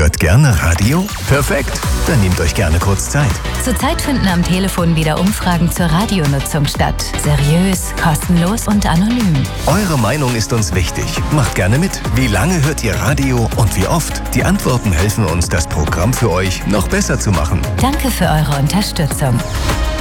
Hört gerne Radio? Perfekt, dann nehmt euch gerne kurz Zeit. Zurzeit finden am Telefon wieder Umfragen zur Radionutzung statt. Seriös, kostenlos und anonym. Eure Meinung ist uns wichtig. Macht gerne mit. Wie lange hört ihr Radio und wie oft? Die Antworten helfen uns, das Programm für euch noch besser zu machen. Danke für eure Unterstützung.